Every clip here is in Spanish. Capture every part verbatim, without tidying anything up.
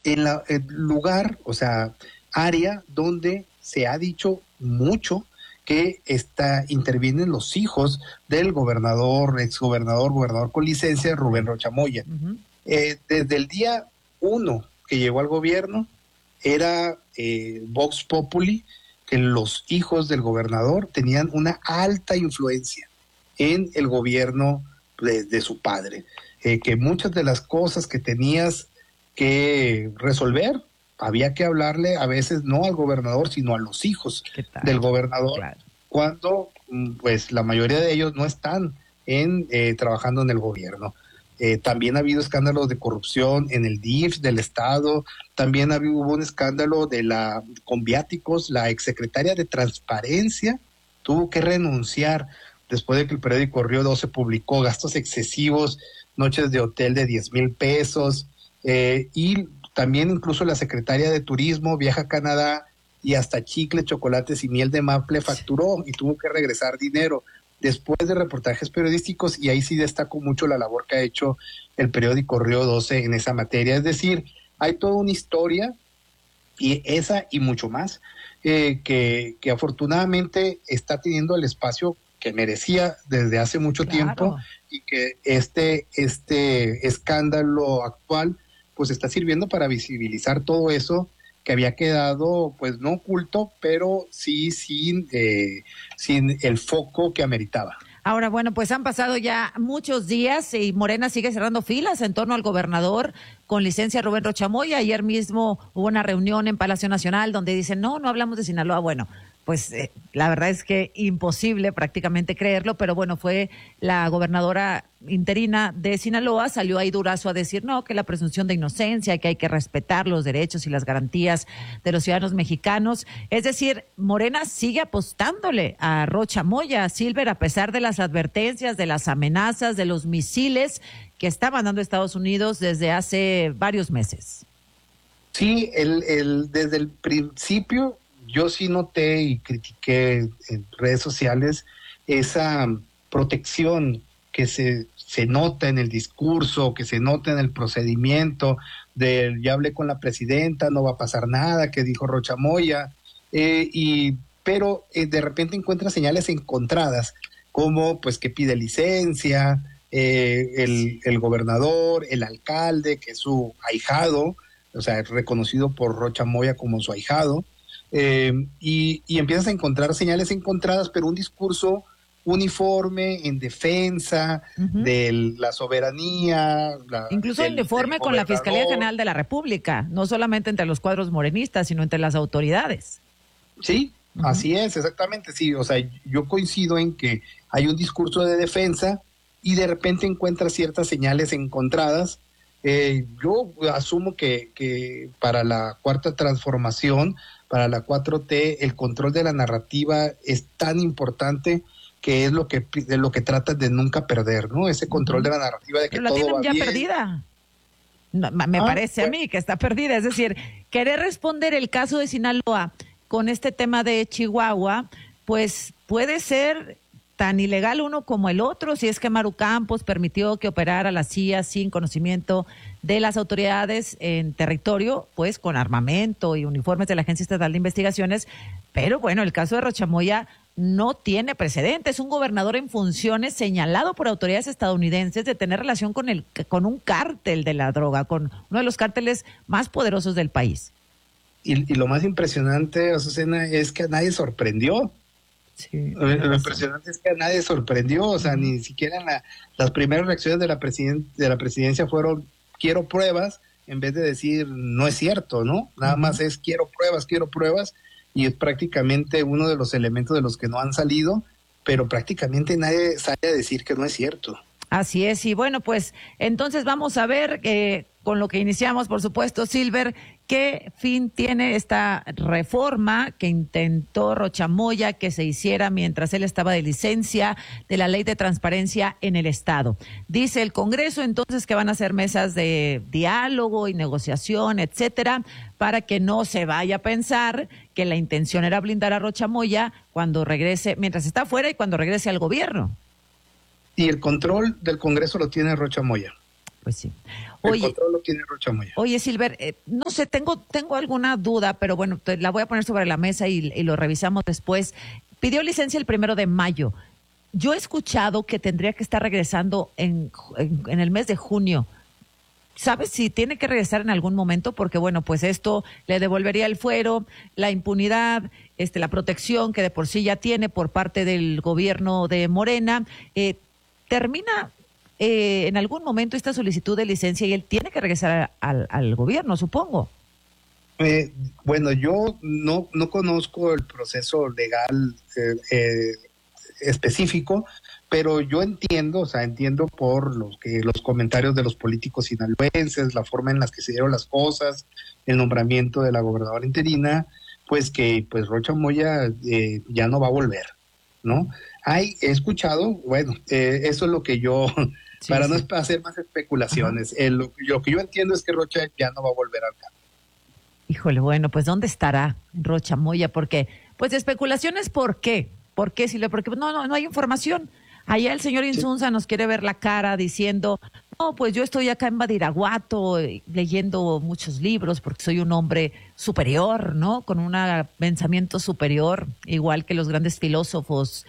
en la, el lugar, o sea, área donde se ha dicho mucho que está, intervienen los hijos del gobernador, exgobernador, gobernador con licencia, Rubén Rocha Moya. Uh-huh. Eh, desde el día uno que llegó al gobierno, era eh, Vox Populi, que los hijos del gobernador tenían una alta influencia en el gobierno de, de su padre, eh, que muchas de las cosas que tenías que resolver, había que hablarle a veces no al gobernador, sino a los hijos del gobernador, claro. Cuando pues la mayoría de ellos no están en eh, trabajando en el gobierno. Eh, también ha habido escándalos de corrupción en el D I F del Estado, también ha habido, hubo un escándalo de la con viáticos, la exsecretaria de Transparencia tuvo que renunciar después de que el periódico Río doce publicó gastos excesivos, noches de hotel de diez mil pesos, eh, y también incluso la secretaria de Turismo viaja a Canadá y hasta chicle, chocolates y miel de maple facturó y tuvo que regresar dinero después de reportajes periodísticos, y ahí sí destaco mucho la labor que ha hecho el periódico Río doce en esa materia. Es decir, hay toda una historia, y esa y mucho más, eh, que, que afortunadamente está teniendo el espacio que merecía desde hace mucho claro. tiempo, y que este, este escándalo actual pues está sirviendo para visibilizar todo eso que había quedado, pues no oculto, pero sí sin, eh, sin el foco que ameritaba. Ahora, bueno, pues han pasado ya muchos días y Morena sigue cerrando filas en torno al gobernador con licencia Rubén Rocha Moya. Ayer mismo hubo una reunión en Palacio Nacional donde dicen, no, no hablamos de Sinaloa. Bueno, pues eh, la verdad es que imposible prácticamente creerlo, pero bueno, fue la gobernadora interina de Sinaloa, salió ahí Durazo a decir, no, que la presunción de inocencia, que hay que respetar los derechos y las garantías de los ciudadanos mexicanos. Es decir, Morena sigue apostándole a Rocha Moya, Silver, a pesar de las advertencias, de las amenazas, de los misiles que está mandando Estados Unidos desde hace varios meses. Sí, el, el, desde el principio yo sí noté y critiqué en redes sociales esa protección que se, se nota en el discurso, que se nota en el procedimiento, de ya hablé con la presidenta, no va a pasar nada, que dijo Rocha Moya, eh, y, pero eh, de repente encuentra señales encontradas, como pues que pide licencia, eh, el, el gobernador, el alcalde, que es su ahijado, o sea, reconocido por Rocha Moya como su ahijado, Eh, y, y empiezas a encontrar señales encontradas, pero un discurso uniforme en defensa uh-huh. de la soberanía. La, Incluso del, uniforme con la Fiscalía General de la República, no solamente entre los cuadros morenistas, sino entre las autoridades. Sí, uh-huh. así es, exactamente, sí. O sea, yo coincido en que hay un discurso de defensa y de repente encuentras ciertas señales encontradas. Eh, yo asumo que, que para la cuarta transformación, para la cuatro T, el control de la narrativa es tan importante que es lo que de lo que tratan de nunca perder, ¿no? Ese control de la narrativa de que Pero todo la tienen va ya bien. perdida. No, me ah, parece pues. a mí que está perdida. Es decir, querer responder el caso de Sinaloa con este tema de Chihuahua, pues puede ser tan ilegal uno como el otro, si es que Maru Campos permitió que operara la C I A sin conocimiento de las autoridades en territorio, pues con armamento y uniformes de la Agencia Estatal de Investigaciones, pero bueno, el caso de Rocha Moya no tiene precedentes. Es un gobernador en funciones señalado por autoridades estadounidenses de tener relación con el con un cártel de la droga, con uno de los cárteles más poderosos del país. Y, y lo más impresionante, Azucena, es que a nadie sorprendió. Sí, lo, lo impresionante es que a nadie sorprendió, o sea, uh-huh. ni siquiera en la, las primeras reacciones de la, presiden, de la presidencia fueron quiero pruebas, en vez de decir no es cierto, ¿no? Nada uh-huh. más es quiero pruebas, quiero pruebas, y es prácticamente uno de los elementos de los que no han salido, pero prácticamente nadie sale a decir que no es cierto. Así es, y bueno, pues entonces vamos a ver eh, con lo que iniciamos, por supuesto, Silver, ¿qué fin tiene esta reforma que intentó Rocha Moya que se hiciera mientras él estaba de licencia de la Ley de Transparencia en el Estado? Dice el Congreso entonces que van a hacer mesas de diálogo y negociación, etcétera, para que no se vaya a pensar que la intención era blindar a Rocha Moya cuando regrese, mientras está fuera y cuando regrese al gobierno. Y el control del Congreso lo tiene Rocha Moya. Pues sí. Oye, el control lo tiene Rocha Moya. Oye, Silver, eh, no sé, tengo tengo alguna duda, pero bueno, te la voy a poner sobre la mesa y, y lo revisamos después. Pidió licencia el primero de mayo. Yo he escuchado que tendría que estar regresando en, en, en el mes de junio. ¿Sabes si tiene que regresar en algún momento? Porque, bueno, pues esto le devolvería el fuero, la impunidad, este, la protección que de por sí ya tiene por parte del gobierno de Morena. Eh, termina eh, en algún momento esta solicitud de licencia y él tiene que regresar al, al gobierno, supongo. Eh, bueno, yo no, no conozco el proceso legal eh, eh, específico, pero yo entiendo, o sea, entiendo por los que los comentarios de los políticos sinaloenses, la forma en la que se dieron las cosas, el nombramiento de la gobernadora interina, pues que pues Rocha Moya eh, ya no va a volver, ¿no? Hay, he escuchado, bueno, eh, eso es lo que yo, sí, para sí. no hacer más especulaciones, eh, lo, lo que yo entiendo es que Rocha ya no va a volver al cargo. Híjole, bueno, pues ¿dónde estará Rocha Moya? Porque, pues especulaciones, ¿por qué? ¿Por qué, Silvia? Porque no, no, no hay información. Allá el señor Insunza sí. nos quiere ver la cara diciendo, no, pues yo estoy acá en Badiraguato eh, leyendo muchos libros porque soy un hombre superior, ¿no? Con un pensamiento superior, igual que los grandes filósofos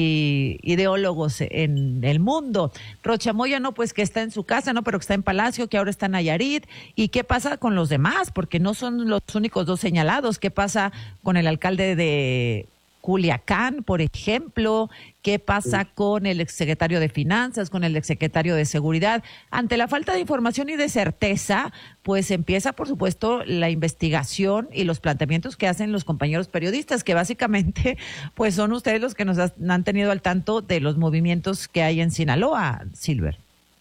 y ideólogos en el mundo. Rocha Moya, no, pues que está en su casa, ¿no? Pero que está en Palacio, que ahora está en Nayarit. ¿Y qué pasa con los demás? Porque no son los únicos dos señalados. ¿Qué pasa con el alcalde de Culiacán, por ejemplo? ¿Qué pasa sí. con el exsecretario de Finanzas, con el exsecretario de Seguridad? Ante la falta de información y de certeza, pues empieza, por supuesto, la investigación y los planteamientos que hacen los compañeros periodistas, que básicamente pues son ustedes los que nos han tenido al tanto de los movimientos que hay en Sinaloa, Silver.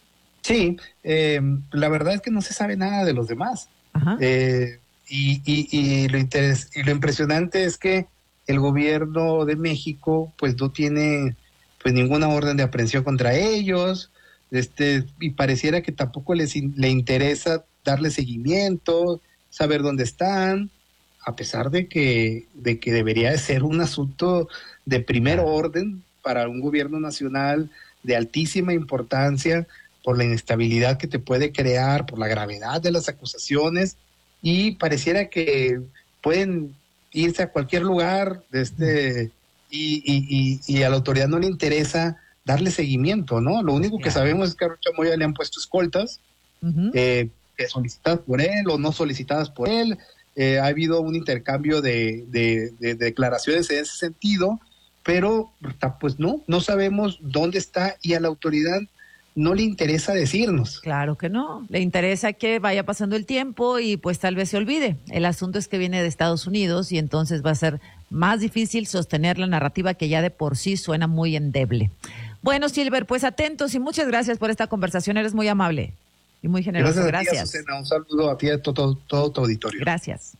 Sí, eh, la verdad es que no se sabe nada de los demás. Ajá. Eh, y, y, y, lo interes- y lo impresionante es que el gobierno de México pues no tiene pues ninguna orden de aprehensión contra ellos, este y pareciera que tampoco les in, le interesa darle seguimiento, saber dónde están, a pesar de que de que debería de ser un asunto de primer orden para un gobierno nacional de altísima importancia por la inestabilidad que te puede crear, por la gravedad de las acusaciones, y pareciera que pueden irse a cualquier lugar de este y, y, y, y a la autoridad no le interesa darle seguimiento, ¿no? Lo único que sabemos es que a Rocha Moya le han puesto escoltas, uh-huh. eh, solicitadas por él o no solicitadas por él. Eh, ha habido un intercambio de, de, de, de declaraciones en ese sentido, pero pues no, no sabemos dónde está y a la autoridad no le interesa decirnos. Claro que no, le interesa que vaya pasando el tiempo y pues tal vez se olvide. El asunto es que viene de Estados Unidos y entonces va a ser más difícil sostener la narrativa que ya de por sí suena muy endeble. Bueno, Silver, pues atentos y muchas gracias por esta conversación, eres muy amable y muy generoso. Gracias. Gracias. A ti, Azucena. Un saludo a ti y a todo, todo tu auditorio. Gracias.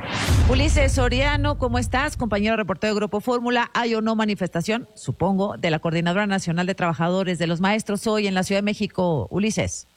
Ulises Soriano, ¿cómo estás? Compañero reportero de Grupo Fórmula. ¿Hay o no manifestación, supongo, de la Coordinadora Nacional de Trabajadores de los Maestros hoy en la Ciudad de México? Ulises.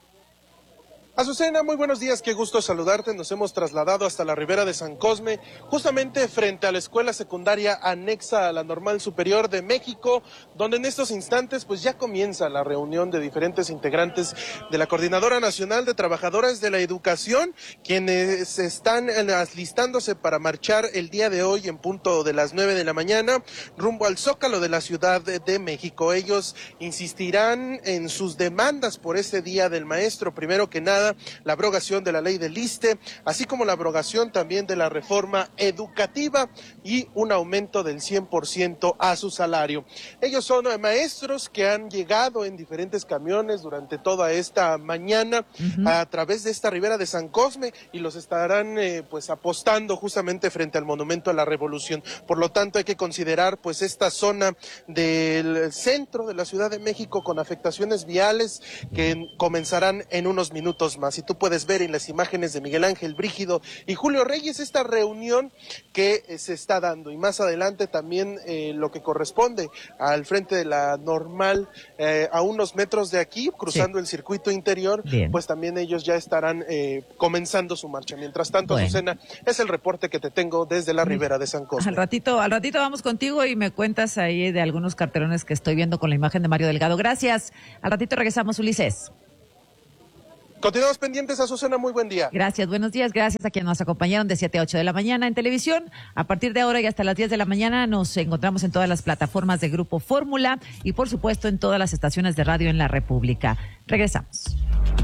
Azucena, muy buenos días, qué gusto saludarte. Nos hemos trasladado hasta la Ribera de San Cosme, justamente frente a la escuela secundaria anexa a la Normal Superior de México, donde en estos instantes pues ya comienza la reunión de diferentes integrantes de la Coordinadora Nacional de Trabajadores de la Educación, quienes están listándose para marchar el día de hoy en punto de las nueve de la mañana rumbo al Zócalo de la Ciudad de México. Ellos insistirán en sus demandas por este Día del Maestro, primero que nada la abrogación de la ley del ISSSTE, así como la abrogación también de la reforma educativa y un aumento del cien por ciento a su salario. Ellos son maestros que han llegado en diferentes camiones durante toda esta mañana uh-huh. a través de esta Ribera de San Cosme y los estarán eh, pues apostando justamente frente al Monumento a la Revolución. Por lo tanto, hay que considerar pues esta zona del centro de la Ciudad de México con afectaciones viales que comenzarán en unos minutos más. Y tú puedes ver en las imágenes de Miguel Ángel Brígido y Julio Reyes esta reunión que eh, se está dando, y más adelante también eh, lo que corresponde al frente de la Normal, eh, a unos metros de aquí, cruzando sí. el circuito interior. Bien. Pues también ellos ya estarán eh, comenzando su marcha. Mientras tanto, bueno. Azucena, es el reporte que te tengo desde la Ribera de San Cosme. Al ratito, al ratito vamos contigo y me cuentas ahí de algunos cartelones que estoy viendo con la imagen de Mario Delgado. Gracias. Al ratito regresamos, Ulises. Continuamos pendientes, Azucena, muy buen día. Gracias, buenos días, gracias a quienes nos acompañaron de siete a ocho de la mañana en televisión. A partir de ahora y hasta las diez de la mañana nos encontramos en todas las plataformas de Grupo Fórmula y por supuesto en todas las estaciones de radio en la República. Regresamos.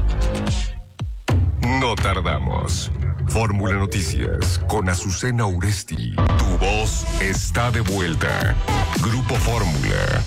No tardamos. Fórmula Noticias con Azucena Uresti. Tu voz está de vuelta. Grupo Fórmula.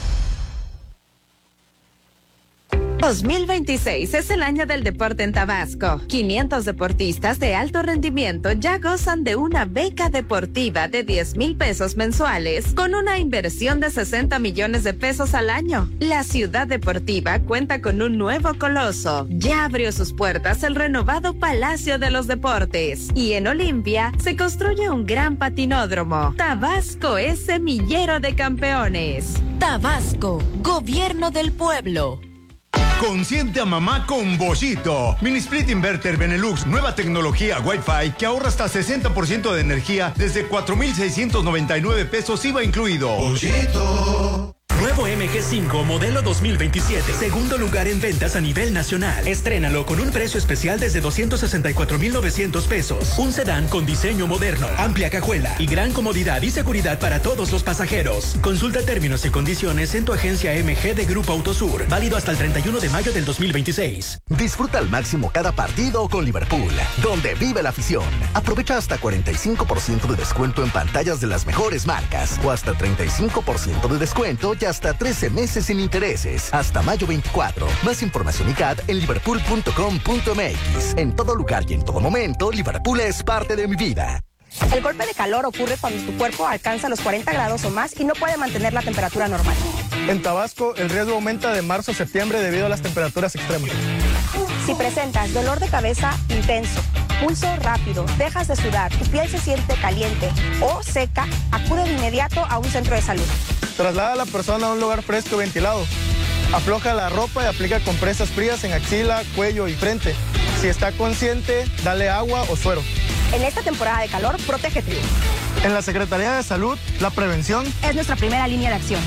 dos mil veintiséis es el año del deporte en Tabasco. quinientos deportistas de alto rendimiento ya gozan de una beca deportiva de diez mil pesos mensuales con una inversión de sesenta millones de pesos al año. La ciudad deportiva cuenta con un nuevo coloso. Ya abrió sus puertas el renovado Palacio de los Deportes y en Olimpia se construye un gran patinódromo. Tabasco es semillero de campeones. Tabasco, Gobierno del Pueblo. Consiente a mamá con Bollito. Mini Split Inverter Benelux, nueva tecnología Wi-Fi que ahorra hasta sesenta por ciento de energía desde cuatro mil seiscientos noventa y nueve pesos I V A incluido. Bollito. Nuevo M G cinco modelo dos mil veintisiete. Segundo lugar en ventas a nivel nacional. Estrénalo con un precio especial desde doscientos sesenta y cuatro mil novecientos pesos. Un sedán con diseño moderno, amplia cajuela y gran comodidad y seguridad para todos los pasajeros. Consulta términos y condiciones en tu agencia M G de Grupo Autosur. Válido hasta el treinta y uno de mayo del dos mil veintiséis. Disfruta al máximo cada partido con Liverpool, donde vive la afición. Aprovecha hasta cuarenta y cinco por ciento de descuento en pantallas de las mejores marcas o hasta treinta y cinco por ciento de descuento y hasta trece meses sin intereses, hasta mayo veinticuatro. Más información y C A D en liverpool punto com punto m x. En todo lugar y en todo momento, Liverpool es parte de mi vida. El golpe de calor ocurre cuando tu cuerpo alcanza los cuarenta grados o más y no puede mantener la temperatura normal. En Tabasco, el riesgo aumenta de marzo a septiembre debido a las temperaturas extremas. Si presentas dolor de cabeza intenso, pulso rápido, dejas de sudar, tu piel se siente caliente o seca, acude de inmediato a un centro de salud. Traslada a la persona a un lugar fresco y ventilado. Afloja la ropa y aplica compresas frías en axila, cuello y frente. Si está consciente, dale agua o suero. En esta temporada de calor, protégete. En la Secretaría de Salud, la prevención es nuestra primera línea de acción.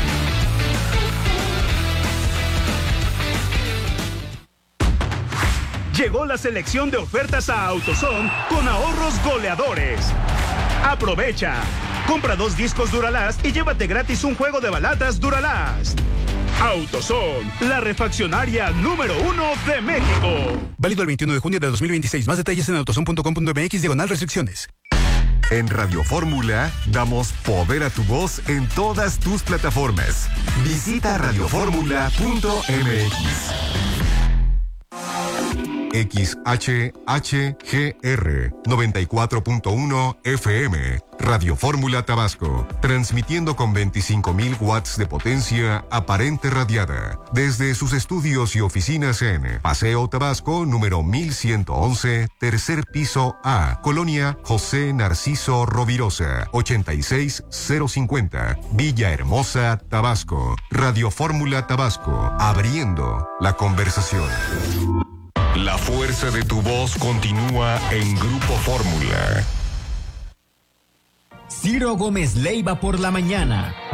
Llegó la selección de ofertas a AutoZone con ahorros goleadores. Aprovecha. Compra dos discos Duralast y llévate gratis un juego de balatas Duralast. AutoZone, la refaccionaria número uno de México. Válido el veintiuno de junio de dos mil veintiséis. Más detalles en autozone punto com punto m x diagonal restricciones. En Radio Fórmula damos poder a tu voz en todas tus plataformas. Visita radio fórmula punto m x. X H H G R noventa y cuatro punto uno F M, Radio Fórmula Tabasco, transmitiendo con veinticinco mil watts de potencia aparente radiada, desde sus estudios y oficinas en Paseo Tabasco, número mil ciento once, tercer piso A, Colonia José Narciso Rovirosa, ochenta y seis cero cincuenta, Villahermosa, Tabasco. Radio Fórmula Tabasco, abriendo la conversación. La fuerza de tu voz continúa en Grupo Fórmula. Ciro Gómez Leiva por la mañana.